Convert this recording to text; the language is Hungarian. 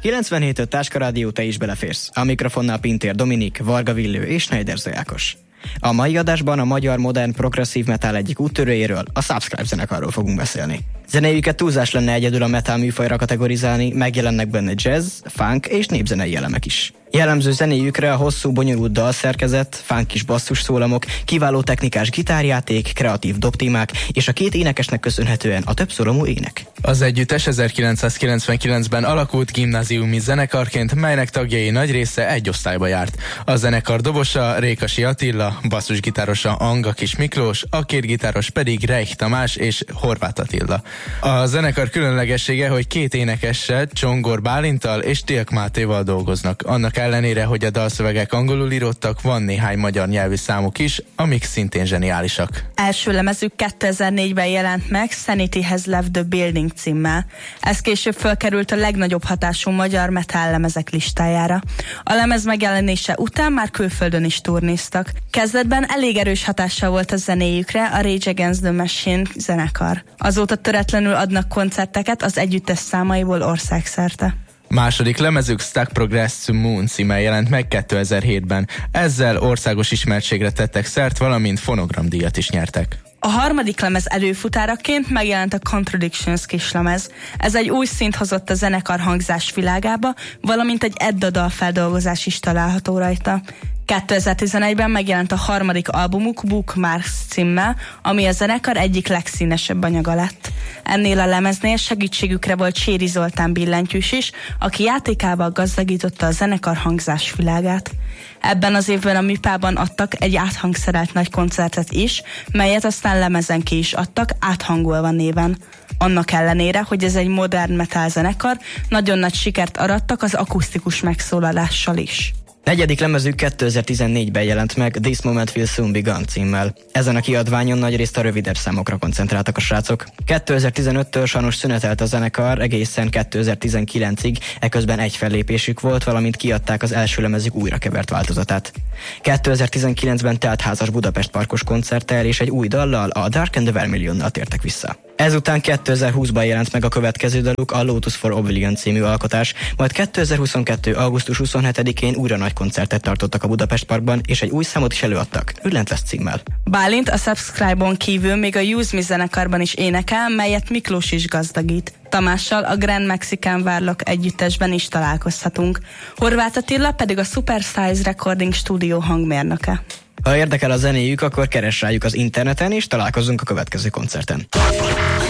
97.5 Táskarádió, te is beleférsz. A mikrofonnál Pintér Dominik, Varga Villő és Schneider Ákos. A mai adásban a magyar modern progresszív metal egyik úttörőjéről, a Subscribe zenekarról fogunk beszélni. Zenéjüket túlzás lenne egyedül a metal műfajra kategorizálni, megjelennek benne jazz, funk és népzenei elemek is. Jellemző zenéjükre a hosszú, bonyolult dalszerkezet, funkis basszusszólamok, kiváló technikás gitárjáték, kreatív dobtémák és a két énekesnek köszönhetően a többszólamú ének. Az együttes 1999-ben alakult gimnáziumi zenekarként, melynek tagjai nagy része egy osztályba járt. A zenekar dobosa Rékasi Attila, basszusgitárosa Anga Kis Miklós, a két gitáros pedig Reich Tamás és Horváth Attila. A zenekar különlegessége, hogy két énekessel, Csongor Bálinttal és Tilk Mátéval dolgoznak. Annak ellenére, hogy a dalszövegek angolul írottak, van néhány magyar nyelvű számuk is, amik szintén zseniálisak. Első lemezük 2004-ben jelent meg, Sanity Has Left the Building címmel. Ez később fölkerült a legnagyobb hatású magyar metal lemezek listájára. A lemez megjelenése után már külföldön is turnéztak. Kezdetben elég erős hatással volt a zenéjükre a Rage Against the Machine zenekar. Azóta töretlenül adnak koncerteket az együttes számaiból országszerte. Második lemezük Stuck Progress to Moon címmel jelent meg 2007-ben. Ezzel országos ismertségre tettek szert, valamint fonogramdíjat is nyertek. A harmadik lemez előfutáraként megjelent a Contradictions kislemez. Ez egy új szint hozott a zenekar hangzás világába, valamint egy Edda dalfeldolgozás is található rajta. 2011-ben megjelent a harmadik albumuk Bookmarks címmel, ami a zenekar egyik legszínesebb anyaga lett. Ennél a lemeznél segítségükre volt Cséri Zoltán billentyűs is, aki játékával gazdagította a zenekar hangzás világát. Ebben az évben a Műpában adtak egy áthangszerelt nagy koncertet is, melyet aztán lemezen ki is adtak, Áthangolva néven. Annak ellenére, hogy ez egy modern metal zenekar, nagyon nagy sikert arattak az akusztikus megszólalással is. Negyedik lemezük 2014-ben jelent meg, This Moment Will Soon Be Gone címmel. Ezen a kiadványon nagyrészt a rövidebb számokra koncentráltak a srácok. 2015-től sajnos szünetelt a zenekar, egészen 2019-ig, eközben egy fellépésük volt, valamint kiadták az első lemezük újrakevert változatát. 2019-ben teltházas Budapest Parkos koncerttel és egy új dallal, a Dark and the Vermilionnal tértek vissza. Ezután 2020-ban jelent meg a következő daluk, a Lotus for Oblivion című alkotás, majd 2022. augusztus 27-én újra nagy koncertet tartottak a Budapest Parkban, és egy új számot is előadtak, Relentless címmel. Bálint a Subscribe-on kívül még a Use Me zenekarban is énekel, melyet Miklós is gazdagít. Tamással a Grand Mexican Warlock együttesben is találkozhatunk. Horváth Attila pedig a Super Size Recording Studio hangmérnöke. Ha érdekel a zenéjük, akkor keress rájuk az interneten, és találkozzunk a következő koncerten.